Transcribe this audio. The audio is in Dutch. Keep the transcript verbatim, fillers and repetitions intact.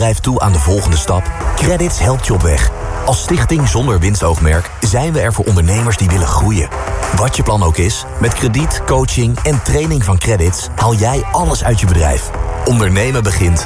bedrijf toe aan de volgende stap? Credits helpt je op weg. Als stichting zonder winstoogmerk zijn we er voor ondernemers die willen groeien. Wat je plan ook is, met krediet, coaching en training van Credits haal jij alles uit je bedrijf. Ondernemen begint